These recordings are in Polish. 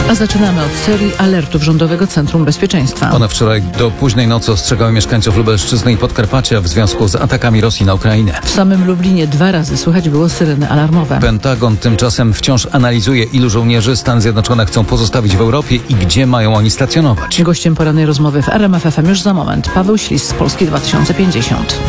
A zaczynamy od serii alertów Rządowego Centrum Bezpieczeństwa. One wczoraj do późnej nocy ostrzegały mieszkańców Lubelszczyzny i Podkarpacia w związku z atakami Rosji na Ukrainę. W samym Lublinie 2 razy słychać było syreny alarmowe. Pentagon tymczasem wciąż analizuje, ilu żołnierzy Stany Zjednoczone chcą pozostawić w Europie i gdzie mają oni stacjonować. Gościem porannej rozmowy w RMF FM już za moment Paweł Ślis z Polski 2050.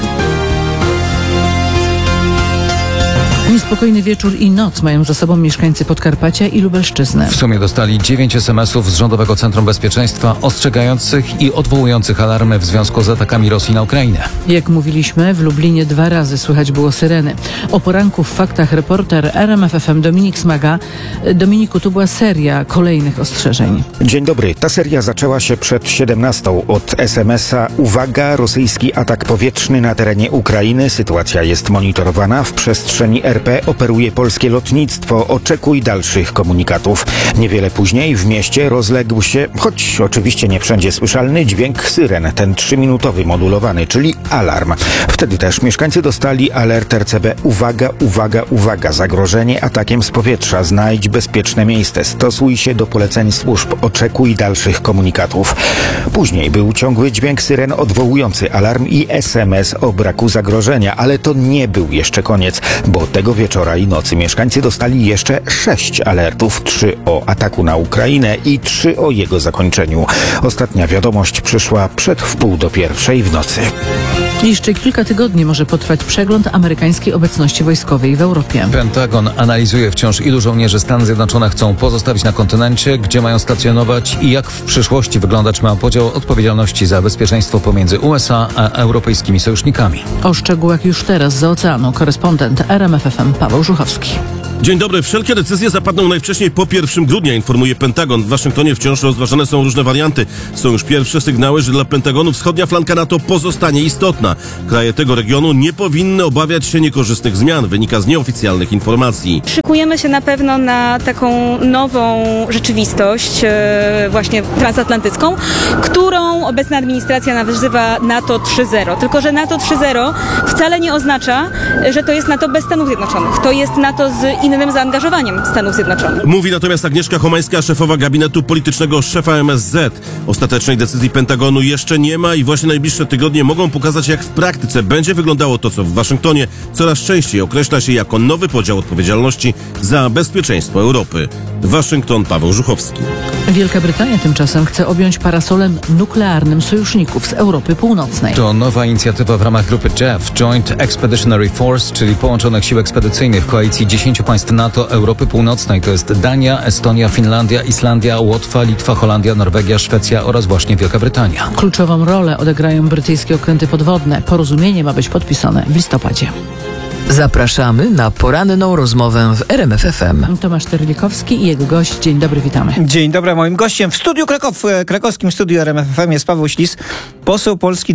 Niespokojny wieczór i noc mają za sobą mieszkańcy Podkarpacia i Lubelszczyzny. W sumie dostali 9 SMS-ów z Rządowego Centrum Bezpieczeństwa ostrzegających i odwołujących alarmy w związku z atakami Rosji na Ukrainę. Jak mówiliśmy, w Lublinie 2 razy słychać było syreny. O poranku w Faktach reporter RMF FM Dominik Smaga. Dominiku, to była seria kolejnych ostrzeżeń. Dzień dobry. Ta seria zaczęła się przed 17 od SMS-a. Uwaga, rosyjski atak powietrzny na terenie Ukrainy. Sytuacja jest monitorowana. W przestrzeni RP operuje polskie lotnictwo. Oczekuj dalszych komunikatów. Niewiele później w mieście rozległ się, choć oczywiście nie wszędzie słyszalny, dźwięk syren. Ten 3-minutowy modulowany, czyli alarm. Wtedy też mieszkańcy dostali alert RCB. Uwaga, uwaga, uwaga. Zagrożenie atakiem z powietrza. Znajdź bezpieczne miejsce. Stosuj się do poleceń służb. Oczekuj dalszych komunikatów. Później był ciągły dźwięk syren odwołujący alarm i SMS o braku zagrożenia. Ale to nie był jeszcze koniec, bo tego wieczora i nocy mieszkańcy dostali jeszcze 6 alertów. 3 o ataku na Ukrainę i 3 o jego zakończeniu. Ostatnia wiadomość przyszła przed 1:30 w nocy. Jeszcze kilka tygodni może potrwać przegląd amerykańskiej obecności wojskowej w Europie. Pentagon analizuje wciąż, ilu żołnierzy Stany Zjednoczone chcą pozostawić na kontynencie, gdzie mają stacjonować i jak w przyszłości wyglądać ma podział odpowiedzialności za bezpieczeństwo pomiędzy USA a europejskimi sojusznikami. O szczegółach już teraz z oceanu korespondent RMF FM Paweł Żuchowski. Dzień dobry. Wszelkie decyzje zapadną najwcześniej po 1 grudnia, informuje Pentagon. W Waszyngtonie wciąż rozważane są różne warianty. Są już pierwsze sygnały, że dla Pentagonu wschodnia flanka NATO pozostanie istotna. Kraje tego regionu nie powinny obawiać się niekorzystnych zmian, wynika z nieoficjalnych informacji. Szykujemy się na pewno na taką nową rzeczywistość, właśnie transatlantycką, którą obecna administracja nazywa NATO 3.0. Tylko że NATO 3.0 wcale nie oznacza, że to jest NATO bez Stanów Zjednoczonych. To jest NATO z innym zaangażowaniem Stanów Zjednoczonych. Mówi natomiast Agnieszka Homańska, szefowa gabinetu politycznego szefa MSZ. Ostatecznej decyzji Pentagonu jeszcze nie ma i właśnie najbliższe tygodnie mogą pokazać, jak w praktyce będzie wyglądało to, co w Waszyngtonie coraz częściej określa się jako nowy podział odpowiedzialności za bezpieczeństwo Europy. Waszyngton, Paweł Żuchowski. Wielka Brytania tymczasem chce objąć parasolem nuklearnym sojuszników z Europy Północnej. To nowa inicjatywa w ramach grupy JEF, Joint Expeditionary Force, czyli Połączonych Sił Ekspedycyjnych koalicji 10 państw NATO Europy Północnej. To jest Dania, Estonia, Finlandia, Islandia, Łotwa, Litwa, Holandia, Norwegia, Szwecja oraz właśnie Wielka Brytania. Kluczową rolę odegrają brytyjskie okręty podwodne. Porozumienie ma być podpisane w listopadzie. Zapraszamy na poranną rozmowę w RMF FM. Tomasz Terlikowski i jego gość. Dzień dobry, witamy. Dzień dobry, moim gościem w studiu krakowskim studiu RMF FM jest Paweł Ślis, poseł Polski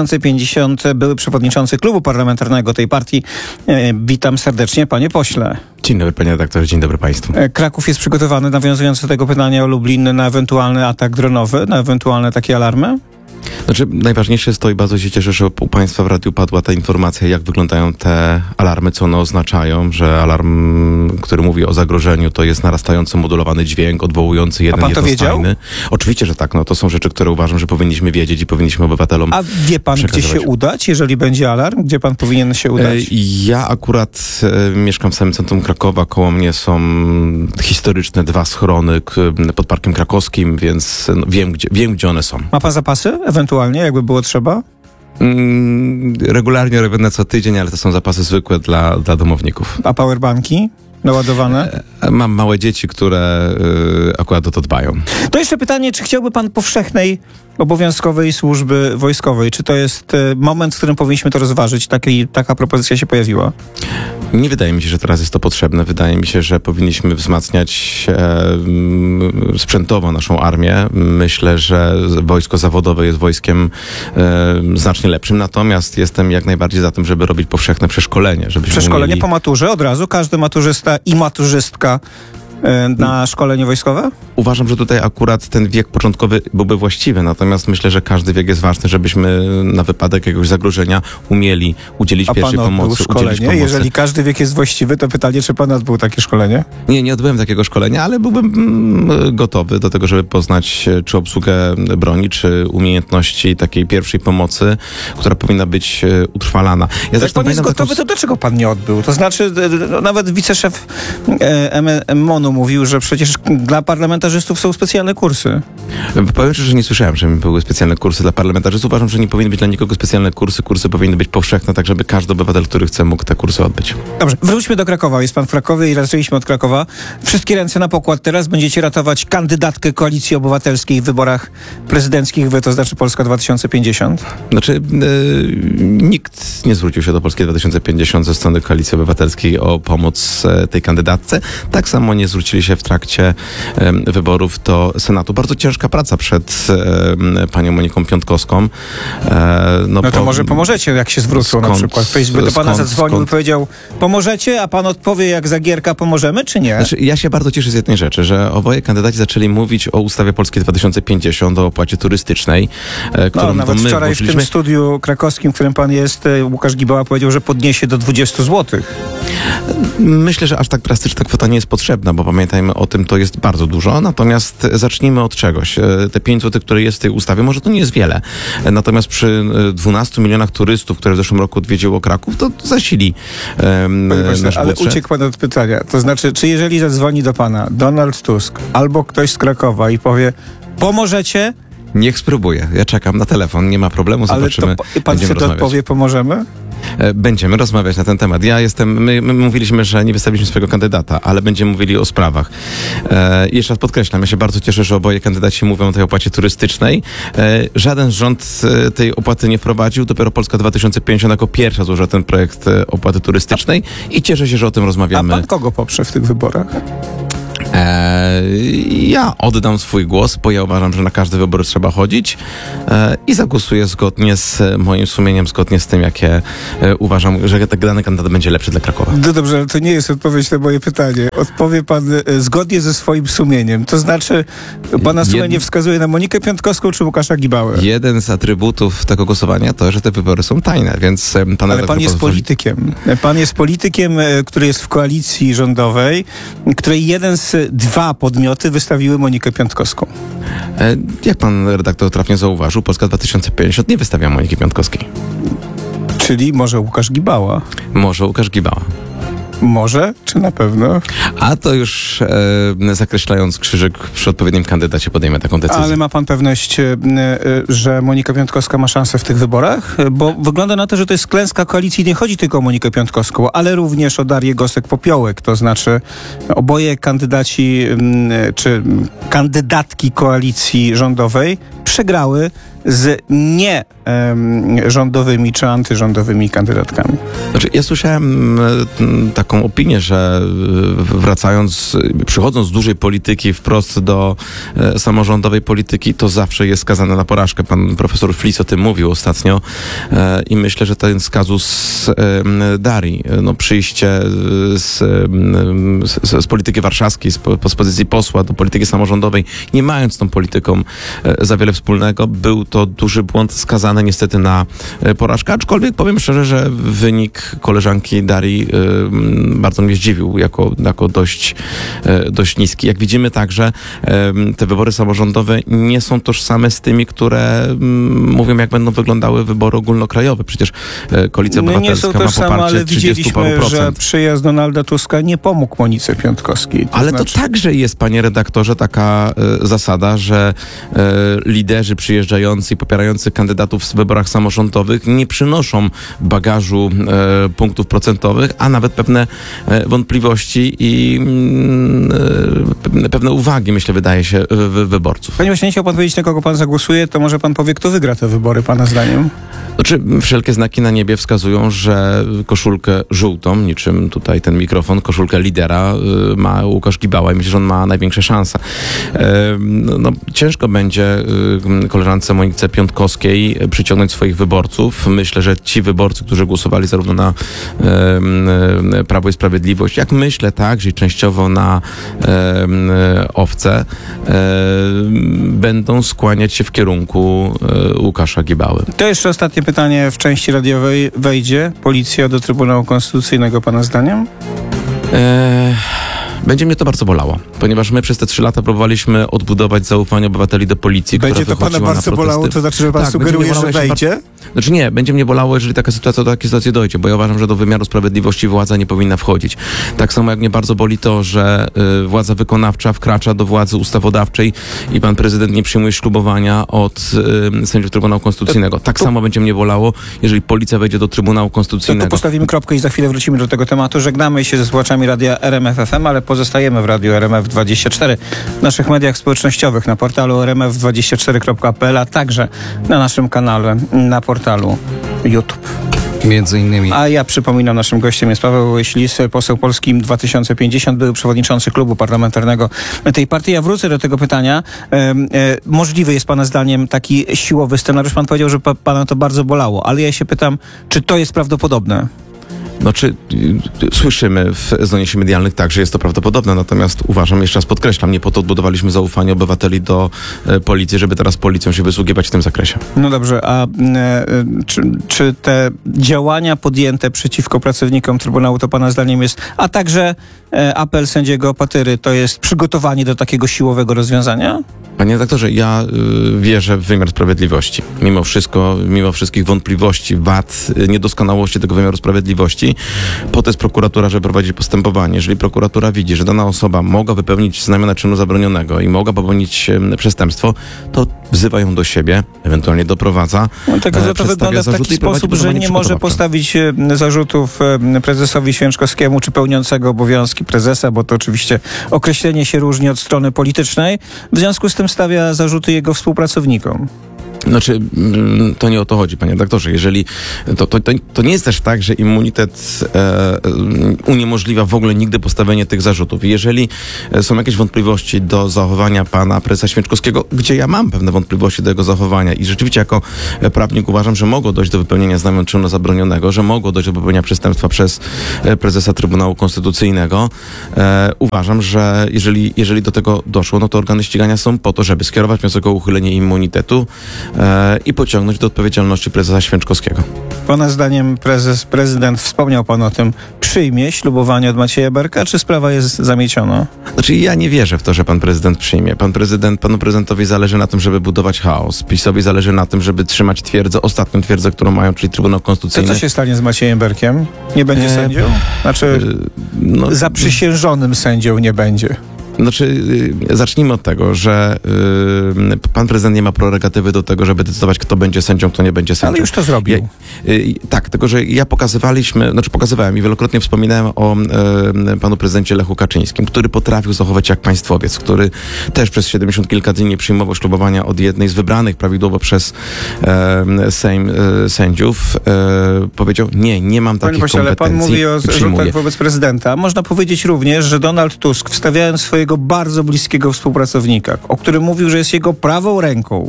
2050, były przewodniczący klubu parlamentarnego tej partii. Witam serdecznie, panie pośle. Dzień dobry, panie redaktorze, dzień dobry państwu. Kraków jest przygotowany, nawiązując do tego pytania o Lublin, na ewentualny atak dronowy, na ewentualne takie alarmy? Znaczy, najważniejsze jest to i bardzo się cieszę, że u państwa w radiu padła ta informacja, jak wyglądają te alarmy, co one oznaczają, że alarm, który mówi o zagrożeniu, to jest narastający modulowany dźwięk, odwołujący jeden jednostajny. A pan to wiedział? Oczywiście, że tak. No, to są rzeczy, które uważam, że powinniśmy wiedzieć i powinniśmy obywatelom A wie pan, gdzie się udać, jeżeli będzie alarm? Gdzie pan powinien się udać? Ja akurat mieszkam w samym centrum Krakowa. Koło mnie są historyczne 2 schrony pod Parkiem Krakowskim, więc wiem, gdzie one są. Ma pan zapasy? Ewentualnie, jakby było trzeba? Regularnie robione co tydzień, ale to są zapasy zwykłe dla domowników. A powerbanki naładowane? Mam małe dzieci, które akurat o to dbają. To jeszcze pytanie, czy chciałby pan powszechnej, obowiązkowej służby wojskowej? Czy to jest moment, w którym powinniśmy to rozważyć? Taka propozycja się pojawiła? Nie wydaje mi się, że teraz jest to potrzebne. Wydaje mi się, że powinniśmy wzmacniać sprzętowo naszą armię. Myślę, że wojsko zawodowe jest wojskiem znacznie lepszym. Natomiast jestem jak najbardziej za tym, żeby robić powszechne przeszkolenie. Przeszkolenie po maturze od razu. Każdy maturzysta i maturzystka na szkolenie wojskowe? Uważam, że tutaj akurat ten wiek początkowy byłby właściwy, natomiast myślę, że każdy wiek jest ważny, żebyśmy na wypadek jakiegoś zagrożenia umieli udzielić pierwszej pomocy. Szkolenie? Jeżeli każdy wiek jest właściwy, to pytanie, czy pan odbył takie szkolenie? Nie odbyłem takiego szkolenia, ale byłbym gotowy do tego, żeby poznać czy obsługę broni, czy umiejętności takiej pierwszej pomocy, która powinna być utrwalana. Jak pan jest gotowy, to dlaczego pan nie odbył? To znaczy, nawet wiceszef MON-u mówił, że przecież dla parlamentarzystów są specjalne kursy. Powiem szczerze, że nie słyszałem, że były specjalne kursy dla parlamentarzystów. Uważam, że nie powinny być dla nikogo specjalne kursy. Kursy powinny być powszechne, tak żeby każdy obywatel, który chce, mógł te kursy odbyć. Dobrze, wróćmy do Krakowa. Jest pan w Krakowie i zaczęliśmy od Krakowa. Wszystkie ręce na pokład. Teraz będziecie ratować kandydatkę Koalicji Obywatelskiej w wyborach prezydenckich, to znaczy Polska 2050. Znaczy, nikt nie zwrócił się do Polski 2050 ze strony Koalicji Obywatelskiej o pomoc tej kandydatce. Tak samo nie zwrócili się w trakcie wyborów do Senatu. Bardzo ciężka praca przed panią Moniką Piątkowską. To może pomożecie, jak się zwrócą na przykład. Ktoś by do pana zadzwonił i powiedział, pomożecie, a pan odpowie jak Zagierka, pomożemy, czy nie? Znaczy, ja się bardzo cieszę z jednej rzeczy, że oboje kandydaci zaczęli mówić o ustawie Polskiej 2050, o opłacie turystycznej, którą nawet my wczoraj w tym studiu krakowskim, w którym pan jest, Łukasz Gibała powiedział, że podniesie do 20 zł. Myślę, że aż tak drastyczna kwota nie jest potrzebna, bo pamiętajmy o tym, to jest bardzo dużo. Natomiast zacznijmy od czegoś. Te 5 zł, które jest w tej ustawie, może to nie jest wiele. Natomiast przy 12 milionach turystów, które w zeszłym roku odwiedziło Kraków, to zasili nasz ale budżet. uciekł pan od pytania. To znaczy, czy jeżeli zadzwoni do pana Donald Tusk albo ktoś z Krakowa i powie, pomożecie? Niech spróbuję. Ja czekam na telefon, nie ma problemu, zobaczymy. Ale to pan wtedy odpowie, pomożemy? Będziemy rozmawiać na ten temat. My mówiliśmy, że nie wystawiliśmy swojego kandydata, ale będziemy mówili o sprawach. Jeszcze raz podkreślam, ja się bardzo cieszę, że oboje kandydaci mówią o tej opłacie turystycznej. Żaden rząd tej opłaty nie wprowadził. Dopiero Polska 2050 jako pierwsza złożyła ten projekt opłaty turystycznej i cieszę się, że o tym rozmawiamy. A pan kogo poprze w tych wyborach? Ja oddam swój głos, bo ja uważam, że na każde wybory trzeba chodzić i zagłosuję zgodnie z moim sumieniem, zgodnie z tym, jakie uważam, że ten dany kandydat będzie lepszy dla Krakowa. No dobrze, ale to nie jest odpowiedź na moje pytanie. Odpowie pan zgodnie ze swoim sumieniem. To znaczy, pana sumienie wskazuje na Monikę Piątkowską czy Łukasza Gibałę? Jeden z atrybutów tego głosowania to, że te wybory są tajne, więc ale pan jest politykiem. Pan jest politykiem, który jest w koalicji rządowej, której jeden z 2 podmioty wystawiły Monikę Piątkowską. Jak pan redaktor trafnie zauważył, Polska 2050 nie wystawia Moniki Piątkowskiej. Czyli może Łukasz Gibała? Może Łukasz Gibała. Może, czy na pewno? A to już zakreślając krzyżyk przy odpowiednim kandydacie podejmę taką decyzję. Ale ma pan pewność, że Monika Piątkowska ma szansę w tych wyborach? Bo wygląda na to, że to jest klęska koalicji. Nie chodzi tylko o Monikę Piątkowską, ale również o Darię Gosek-Popiołek. To znaczy oboje kandydaci, czy kandydatki koalicji rządowej przegrały z rządowymi czy antyrządowymi kandydatkami. Znaczy, ja słyszałem taką opinię, że przychodząc z dużej polityki wprost do samorządowej polityki, to zawsze jest skazane na porażkę. Pan profesor Flis o tym mówił ostatnio i myślę, że ten kazus Darii, przyjście z polityki warszawskiej, z pozycji posła do polityki samorządowej, nie mając z tą polityką za wiele wspólnego, był to duży błąd skazany niestety na porażkę, aczkolwiek powiem szczerze, że wynik koleżanki Darii bardzo mnie zdziwił jako dość niski. Jak widzimy także te wybory samorządowe nie są tożsame z tymi, które mówią, jak będą wyglądały wybory ogólnokrajowe. Przecież Koalicja Obywatelska ma poparcie ale 30 paru widzieliśmy, że procent. przyjazd Donalda Tuska nie pomógł Monice Piątkowskiej. To także jest, panie redaktorze, taka zasada, że liderzy przyjeżdżający i popierający kandydatów w wyborach samorządowych nie przynoszą bagażu punktów procentowych, a nawet pewne wątpliwości i pewne uwagi, myślę, wydaje się wyborców. Panie pośle, nie chciał pan powiedzieć, na kogo pan zagłosuje, to może pan powie, kto wygra te wybory, pana zdaniem? Znaczy, wszelkie znaki na niebie wskazują, że koszulkę żółtą, niczym tutaj ten mikrofon, koszulkę lidera ma Łukasz Gibała i myślę, że on ma największe szanse. Ciężko będzie koleżance Monice Piątkowskiej przyciągnąć swoich wyborców. Myślę, że ci wyborcy, którzy głosowali zarówno na Prawo i Sprawiedliwość, jak myślę także i częściowo na Owce, będą skłaniać się w kierunku Łukasza Gibały. To jeszcze ostatnie pytanie w części radiowej. Wejdzie policja do Trybunału Konstytucyjnego, pana zdaniem? Będzie mnie to bardzo bolało, ponieważ my przez te 3 lata próbowaliśmy odbudować zaufanie obywateli do policji, Będzie to pana bardzo bolało, to znaczy, że pan sugeruje, że wejdzie? Znaczy nie, będzie mnie bolało, jeżeli taka sytuacja do takiej sytuacji dojdzie, bo ja uważam, że do wymiaru sprawiedliwości władza nie powinna wchodzić. Tak samo jak mnie bardzo boli to, że władza wykonawcza wkracza do władzy ustawodawczej i pan prezydent nie przyjmuje ślubowania od sędziów Trybunału Konstytucyjnego. Tak samo będzie mnie bolało, jeżeli policja wejdzie do Trybunału Konstytucyjnego. To postawimy kropkę i za chwilę wrócimy do tego tematu. Żegnamy się ze słuchaczami radia RMF FM, ale pozostajemy w radiu RMF24, w naszych mediach społecznościowych, na portalu rmf24.pl, a także na naszym kanale, na portalu YouTube. Między innymi. A ja przypominam, naszym gościem jest Paweł Łyś-Lis, poseł Polski 2050, był przewodniczący klubu parlamentarnego tej partii. Ja wrócę do tego pytania. Możliwy jest pana zdaniem taki siłowy scenariusz? Pan powiedział, że pana to bardzo bolało, ale ja się pytam, czy to jest prawdopodobne? Słyszymy w doniesieniach medialnych tak, że jest to prawdopodobne, natomiast uważam, jeszcze raz podkreślam, nie po to odbudowaliśmy zaufanie obywateli do policji, żeby teraz policją się wysługiwać w tym zakresie. No dobrze, a czy te działania podjęte przeciwko pracownikom Trybunału to pana zdaniem jest, a także apel sędziego Patyry, to jest przygotowanie do takiego siłowego rozwiązania? Panie redaktorze, ja wierzę w wymiar sprawiedliwości. Mimo wszystko, mimo wszystkich wątpliwości, wad, niedoskonałości tego wymiaru sprawiedliwości, po to jest prokuratura, żeby prowadzić postępowanie. Jeżeli prokuratura widzi, że dana osoba mogła wypełnić znamiona czynu zabronionego i mogła popełnić przestępstwo, to wzywa ją do siebie, ewentualnie doprowadza. No tak, to wygląda w taki sposób, że nie może postawić zarzutów prezesowi Święczkowskiemu, czy pełniącego obowiązki prezesa, bo to oczywiście określenie się różni od strony politycznej. W związku z tym stawia zarzuty jego współpracownikom. Znaczy, to nie o to chodzi, panie redaktorze. Jeżeli, to nie jest też tak, że immunitet uniemożliwia w ogóle nigdy postawienie tych zarzutów. Jeżeli są jakieś wątpliwości do zachowania pana prezesa Święczkowskiego, gdzie ja mam pewne wątpliwości do jego zachowania i rzeczywiście jako prawnik uważam, że mogło dojść do wypełnienia znamion czynu zabronionego, że mogło dojść do popełnienia przestępstwa przez prezesa Trybunału Konstytucyjnego, uważam, że jeżeli do tego doszło, no to organy ścigania są po to, żeby skierować wniosek o uchylenie immunitetu i pociągnąć do odpowiedzialności prezesa Święczkowskiego. Pana zdaniem prezydent, wspomniał pan o tym, przyjmie ślubowanie od Macieja Berka, czy sprawa jest zamieciona? Znaczy ja nie wierzę w to, że pan prezydent przyjmie. Panu prezydentowi zależy na tym, żeby budować chaos. PiS-owi zależy na tym, żeby trzymać twierdzę, ostatnią twierdzę, którą mają, czyli Trybunał Konstytucyjny. To co się stanie z Maciejem Berkiem? Nie będzie sędzią? Znaczy zaprzysiężonym sędzią nie będzie. Znaczy, zacznijmy od tego, że pan prezydent nie ma prerogatywy do tego, żeby decydować, kto będzie sędzią, kto nie będzie sędzią. Ale już to zrobił. Tak, tylko że pokazywałem i wielokrotnie wspominałem o panu prezydencie Lechu Kaczyńskim, który potrafił zachować jak państwowiec, który też przez 70 kilka dni nie przyjmował ślubowania od jednej z wybranych prawidłowo przez Sejm sędziów. Powiedział, nie mam takich kompetencji. Ale pan mówi o zarzutach wobec prezydenta. Można powiedzieć również, że Donald Tusk, wstawiając swojego bardzo bliskiego współpracownika, o którym mówił, że jest jego prawą ręką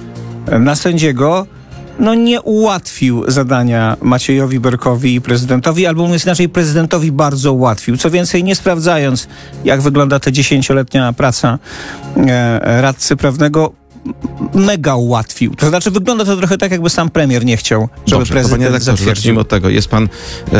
na sędziego, nie ułatwił zadania Maciejowi Berkowi i prezydentowi, albo mówiąc inaczej, prezydentowi bardzo ułatwił. Co więcej, nie sprawdzając, jak wygląda ta 10-letnia praca radcy prawnego, mega ułatwił. To znaczy wygląda to trochę tak, jakby sam premier nie chciał, żeby prezydent zatwierdził. Zacznijmy od tego. Jest pan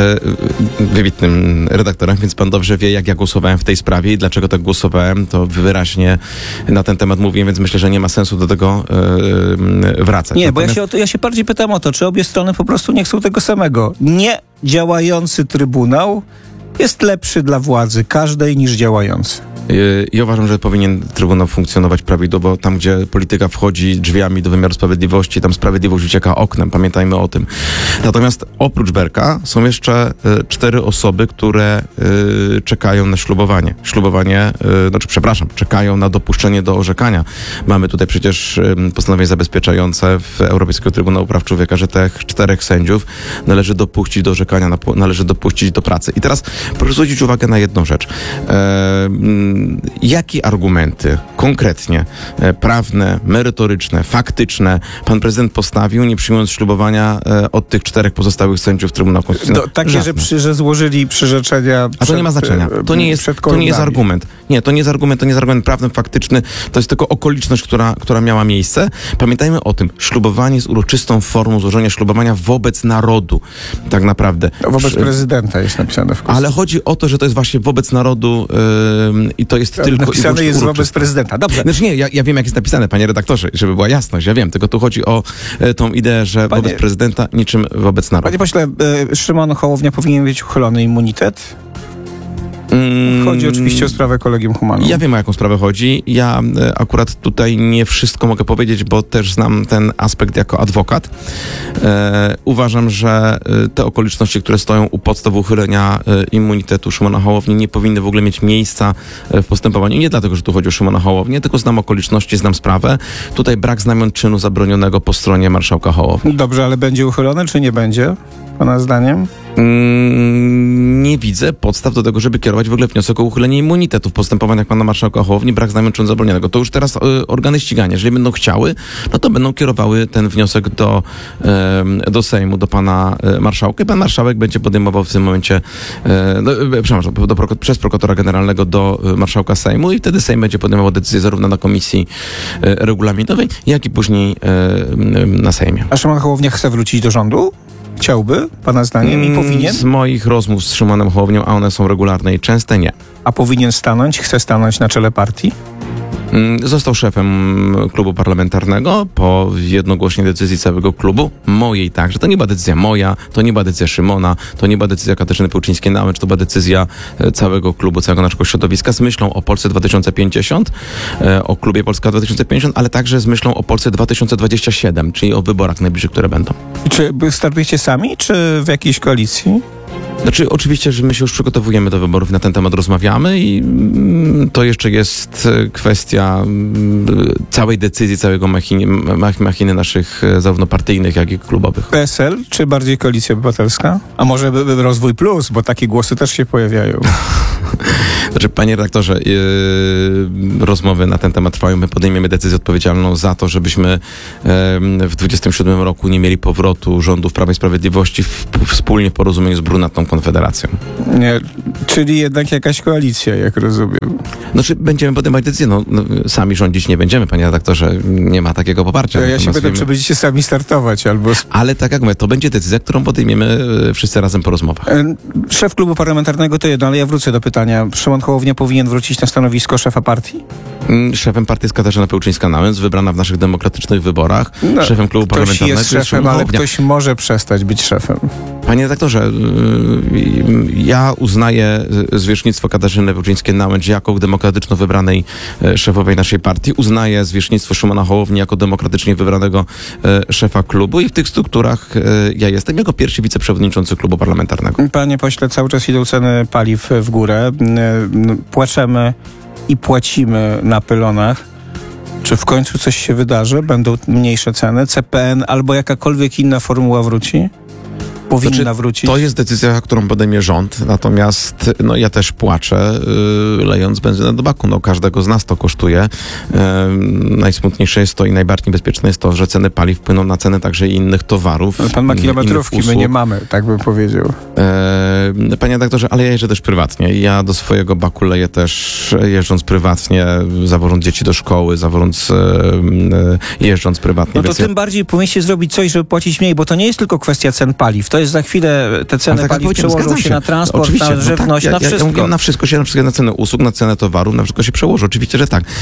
wybitnym redaktorem, więc pan dobrze wie, jak ja głosowałem w tej sprawie i dlaczego tak głosowałem. To wyraźnie na ten temat mówiłem, więc myślę, że nie ma sensu do tego wracać. Nie, bo ja się bardziej pytam o to, czy obie strony po prostu nie chcą tego samego. Nie działający trybunał jest lepszy dla władzy każdej niż działający? Ja uważam, że powinien Trybunał funkcjonować prawidłowo. Tam, gdzie polityka wchodzi drzwiami do wymiaru sprawiedliwości, tam sprawiedliwość ucieka oknem. Pamiętajmy o tym. Natomiast oprócz Berka są jeszcze 4 osoby, które czekają na ślubowanie. Czekają na dopuszczenie do orzekania. Mamy tutaj przecież postanowienie zabezpieczające w Europejskiego Trybunału Praw Człowieka, że tych 4 sędziów należy dopuścić do orzekania, należy dopuścić do pracy. I teraz proszę zwrócić uwagę na jedną rzecz. Jakie argumenty konkretnie, prawne, merytoryczne, faktyczne pan prezydent postawił, nie przyjmując ślubowania od tych 4 pozostałych sędziów Trybunału Konstytucyjnego? Takie, że złożyli przyrzeczenia. A to nie ma znaczenia. To nie jest argument. Nie, to nie jest argument prawny, faktyczny. To jest tylko okoliczność, która miała miejsce. Pamiętajmy o tym. Ślubowanie jest uroczystą formą złożenia ślubowania wobec narodu. Tak naprawdę. Wobec prezydenta jest napisane w Konstytucji. Ale chodzi o to, że to jest właśnie wobec narodu i to jest tylko napisane jest wobec prezydenta. Dobrze. Znaczy nie, ja wiem, jak jest napisane, panie redaktorze, żeby była jasność, ja wiem, tylko tu chodzi o tą ideę, że wobec prezydenta niczym wobec narodu. Panie pośle, Szymon Hołownia powinien mieć uchylony immunitet? Chodzi oczywiście o sprawę Collegium Humanum. Ja wiem, o jaką sprawę chodzi. Ja akurat tutaj nie wszystko mogę powiedzieć, bo też znam ten aspekt jako adwokat. Uważam, że te okoliczności, które stoją u podstaw uchylenia immunitetu Szymona Hołowni, nie powinny w ogóle mieć miejsca w postępowaniu. Nie dlatego, że tu chodzi o Szymona Hołownię, tylko znam okoliczności, znam sprawę. Tutaj brak znamion czynu zabronionego po stronie marszałka Hołowni. Dobrze, ale będzie uchylony, czy nie będzie, pana zdaniem? Nie widzę podstaw do tego, żeby kierować w ogóle wniosek o uchylenie immunitetu w postępowaniach pana marszałka Hołowni, brak znamion czynu zabronionego. To już teraz organy ścigania, jeżeli będą chciały, no to będą kierowały ten wniosek do Sejmu, do pana marszałka i pan marszałek będzie podejmował w tym momencie przez prokuratora generalnego do marszałka Sejmu i wtedy Sejm będzie podejmował decyzję zarówno na komisji regulaminowej, jak i później na Sejmie. A Szymon Hołownia chce wrócić do rządu? Chciałby, pana zdaniem, i powinien? Z moich rozmów z Szymonem Hołownią, a one są regularne i częste, nie. A powinien chce stanąć na czele partii? Został szefem klubu parlamentarnego po jednogłośnej decyzji całego klubu, mojej także. To nie była decyzja moja, to nie była decyzja Szymona, to nie była decyzja Katarzyny Pełczyńskiej-Nałęcz, to była decyzja całego klubu, całego naszego środowiska z myślą o Polsce 2050, o klubie Polska 2050, ale także z myślą o Polsce 2027, czyli o wyborach najbliższych, które będą. Czy startujecie sami, czy w jakiejś koalicji? Znaczy, oczywiście, że my się już przygotowujemy do wyborów, na ten temat rozmawiamy i to jeszcze jest kwestia całej decyzji, całego machiny naszych zarówno partyjnych, jak i klubowych. PSL, czy bardziej Koalicja Obywatelska? A może Rozwój Plus, bo takie głosy też się pojawiają. Znaczy, panie redaktorze, rozmowy na ten temat trwają. My podejmiemy decyzję odpowiedzialną za to, żebyśmy w 2027 roku nie mieli powrotu rządów Prawa i Sprawiedliwości wspólnie w porozumieniu z brunatną Konfederacją. Nie, czyli jednak jakaś koalicja, jak rozumiem. Znaczy, będziemy podejmować decyzję. Sami rządzić nie będziemy, panie redaktorze. Nie ma takiego poparcia. Ja się pytam, czy będziecie sami startować, albo... Ale tak jak mówię, to będzie decyzja, którą podejmiemy wszyscy razem po rozmowach. Szef klubu parlamentarnego to jedno, ale ja wrócę do pytania. Szymon Hołownia powinien wrócić na stanowisko szefa partii? Szefem partii jest Katarzyna Pełczyńska-Nałęcz, wybrana w naszych demokratycznych wyborach. Szefem klubu parlamentarnego jest szefem, ale ktoś może przestać być szefem. Panie redaktorze, ja uznaję zwierzchnictwo Katarzyny Pełczyńskiej-Nałęcz jako demokratyczno wybranej szefowej naszej partii. Uznaję zwierzchnictwo Szymona Hołowni jako demokratycznie wybranego szefa klubu i w tych strukturach ja jestem jako pierwszy wiceprzewodniczący klubu parlamentarnego. Panie pośle, cały czas idą ceny paliw w górę. Płaczemy i płacimy na pylonach. Czy w końcu coś się wydarzy? Będą mniejsze ceny? CPN albo jakakolwiek inna formuła wróci? Powinna wrócić? To jest decyzja, którą podejmie rząd, natomiast ja też płaczę, lejąc benzynę do baku. Każdego z nas to kosztuje. Najsmutniejsze jest to i najbardziej niebezpieczne jest to, że ceny paliw płyną na ceny także innych towarów. Pan ma kilometrówki, my nie mamy, tak bym powiedział. Panie redaktorze, ale ja jeżdżę też prywatnie. Ja do swojego baku leję też jeżdżąc prywatnie, zawożąc dzieci do szkoły, jeżdżąc prywatnie. No to tym bardziej powinniście zrobić coś, żeby płacić mniej, bo to nie jest tylko kwestia cen paliw. To jest za chwilę, te ceny Ale tak jak paliw powiedziałem, przełożą zgadzam się na transport, Oczywiście, na żywność, ja na wszystko. Ja mówię na wszystko, na cenę usług, na cenę towarów, na wszystko się przełoży. Oczywiście, że tak.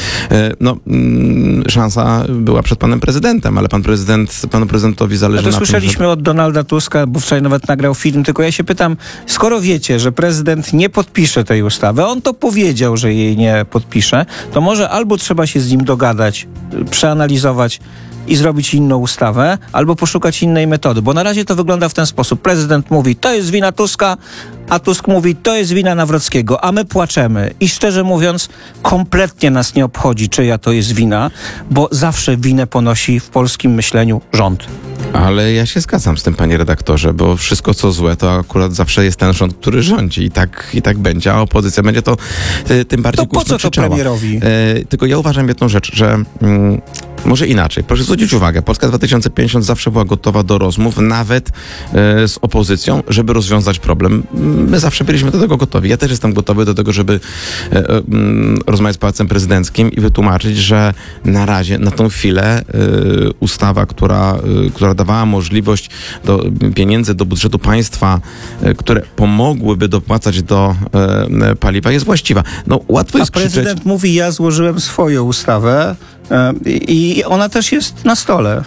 Szansa była przed panem prezydentem, ale panu prezydentowi zależy to na tym, słyszeliśmy od Donalda Tuska, bo wczoraj nawet nagrał film, tylko ja się pytam, skoro wiecie, że prezydent nie podpisze tej ustawy, on to powiedział, że jej nie podpisze, to może albo trzeba się z nim dogadać, przeanalizować i zrobić inną ustawę, albo poszukać innej metody, bo na razie to wygląda w ten sposób. Prezydent mówi, to jest wina Tuska, a Tusk mówi, to jest wina Nawrockiego, a my płaczemy. I szczerze mówiąc, kompletnie nas nie obchodzi, czyja to jest wina, bo zawsze winę ponosi w polskim myśleniu rząd. Ale ja się zgadzam z tym, panie redaktorze, bo wszystko co złe, to akurat zawsze jest ten rząd, który rządzi i tak będzie, a opozycja będzie to tym bardziej To po co to premierowi? Tylko ja uważam jedną rzecz, że może inaczej. Proszę zwrócić uwagę, Polska 2050 zawsze była gotowa do rozmów, nawet z opozycją, żeby rozwiązać problem. My zawsze byliśmy do tego gotowi. Ja też jestem gotowy do tego, żeby rozmawiać z Pałacem Prezydenckim i wytłumaczyć, że na razie, na tą chwilę ustawa, która dawała możliwość pieniędzy do budżetu państwa, które pomogłyby dopłacać do paliwa, jest właściwa. No, łatwo jest prezydent mówi, ja złożyłem swoją ustawę i ona też jest na stole.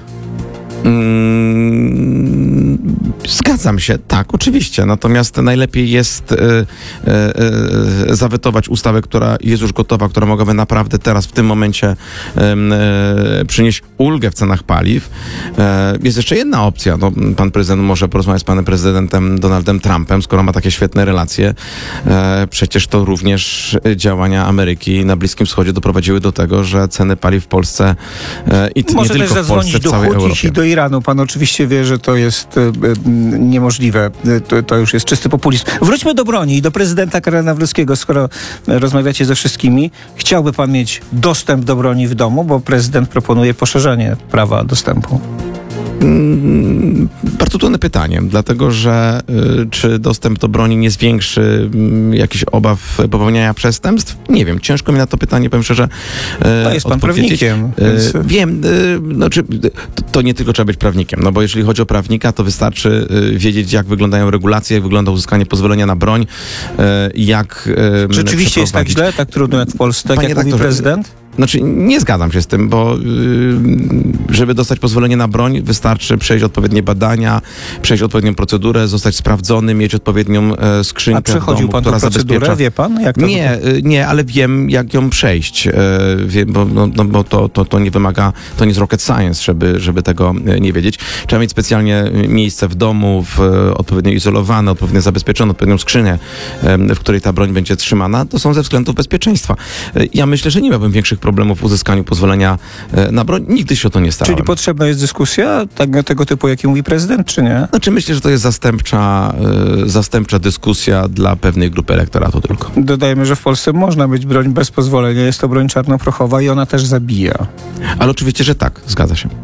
Zgadzam się, tak, oczywiście. Natomiast najlepiej jest zawetować ustawę, która jest już gotowa, która mogłaby naprawdę teraz, w tym momencie przynieść ulgę w cenach paliw. Jest jeszcze jedna opcja. No, pan prezydent może porozmawiać z panem prezydentem Donaldem Trumpem, skoro ma takie świetne relacje. Przecież to również działania Ameryki na Bliskim Wschodzie doprowadziły do tego, że ceny paliw w Polsce może nie tylko w Polsce, w całej Europie. i do Iranu. Pan oczywiście wie, że to jest niemożliwe. To już jest czysty populizm. Wróćmy do broni i do prezydenta Karola Nawrockiego. Skoro rozmawiacie ze wszystkimi, chciałby pan mieć dostęp do broni w domu, bo prezydent proponuje poszerzenie prawa dostępu. Bardzo trudne pytanie, dlatego że czy dostęp do broni nie zwiększy jakichś obaw popełniania przestępstw? Nie wiem, ciężko mi na to pytanie, powiem szczerze, jest pan prawnikiem. Więc... Wiem, to nie tylko trzeba być prawnikiem, no bo jeżeli chodzi o prawnika, to wystarczy wiedzieć, jak wyglądają regulacje, jak wygląda uzyskanie pozwolenia na broń, jak rzeczywiście jest tak źle, tak trudno jak w Polsce, tak jak mówi prezydent? Znaczy, nie zgadzam się z tym, bo żeby dostać pozwolenie na broń, wystarczy przejść odpowiednie badania, przejść odpowiednią procedurę, zostać sprawdzony, mieć odpowiednią skrzynkę. A przechodził w domu, pan która tę procedurę? zabezpiecza. Wie pan? Jak to Nie, ale wiem, jak ją przejść. Wiem, bo to nie wymaga, to nie jest rocket science, żeby tego nie wiedzieć. Trzeba mieć specjalnie miejsce w domu, odpowiednio izolowane, odpowiednio zabezpieczone, odpowiednią skrzynię, w której ta broń będzie trzymana. To są ze względów bezpieczeństwa. Ja myślę, że nie miałbym większych problemów w uzyskaniu pozwolenia na broń. Nigdy się o to nie starałem. Czyli potrzebna jest dyskusja tego typu, jaki mówi prezydent, czy nie? Znaczy myślę, że to jest zastępcza dyskusja dla pewnej grupy elektoratu tylko. Dodajmy, że w Polsce można mieć broń bez pozwolenia. Jest to broń czarnoprochowa i ona też zabija. Ale oczywiście, że tak. Zgadza się.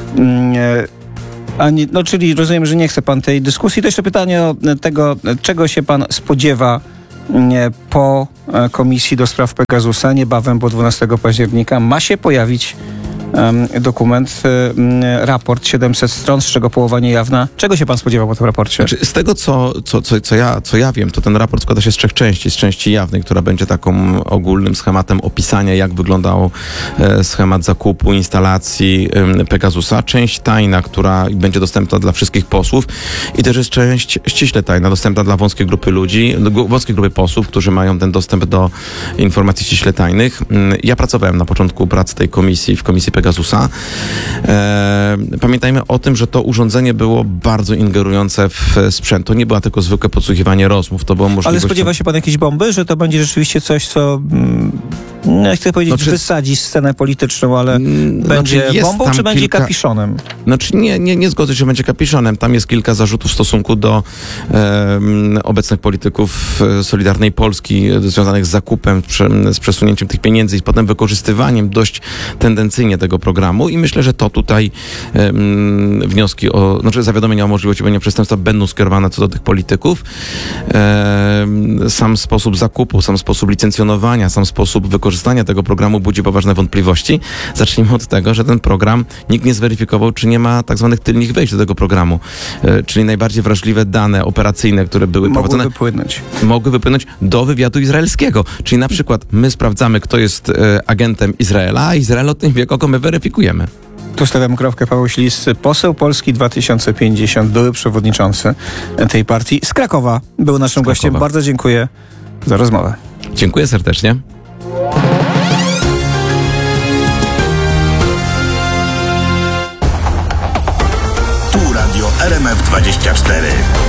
Czyli rozumiem, że nie chce pan tej dyskusji. To jeszcze pytanie o tego, czego się pan spodziewa po Komisji do Spraw Pegasusa. Niebawem, bo 12 października ma się pojawić dokument, raport 700 stron, z czego połowa niejawna. Czego się pan spodziewał po tym raporcie? Znaczy, z tego, co ja wiem, to ten raport składa się z 3 części. Z części jawnej, która będzie taką ogólnym schematem opisania, jak wyglądał schemat zakupu, instalacji Pegasusa. Część tajna, która będzie dostępna dla wszystkich posłów i też jest część ściśle tajna, dostępna dla wąskiej grupy ludzi, wąskiej grupy posłów, którzy mają ten dostęp do informacji ściśle tajnych. Ja pracowałem na początku prac tej komisji, w Komisji Pegasusa. Pamiętajmy o tym, że to urządzenie było bardzo ingerujące w sprzęt. To nie było tylko zwykłe podsłuchiwanie rozmów. To było możliwość... Ale spodziewa się pan jakiejś bomby, że to będzie rzeczywiście coś, co nie chcę powiedzieć, wysadzi scenę polityczną, ale będzie bombą, czy będzie kapiszonem? Znaczy nie zgodzę się, że będzie kapiszonem. Tam jest kilka zarzutów w stosunku do obecnych polityków Solidarnej Polski związanych z zakupem, z przesunięciem tych pieniędzy i potem wykorzystywaniem dość tendencyjnie tego programu i myślę, że to tutaj wnioski zawiadomienia o możliwości popełnienia przestępstwa będą skierowane co do tych polityków. Sam sposób zakupu, sam sposób licencjonowania, sam sposób wykorzystania wykorzystania tego programu budzi poważne wątpliwości. Zacznijmy od tego, że ten program nikt nie zweryfikował, czy nie ma tak zwanych tylnych wejść do tego programu, czyli najbardziej wrażliwe dane operacyjne, które były prowadzone, mogły wypłynąć do wywiadu izraelskiego. Czyli na przykład my sprawdzamy, kto jest agentem Izraela, a Izrael o tym wie, kogo my weryfikujemy. Tu stawiam kropkę. Paweł Ślis, poseł Polski 2050, były przewodniczący tej partii z Krakowa, był naszym gościem. Bardzo dziękuję za rozmowę. Dziękuję serdecznie. Tu Radio RMF 24.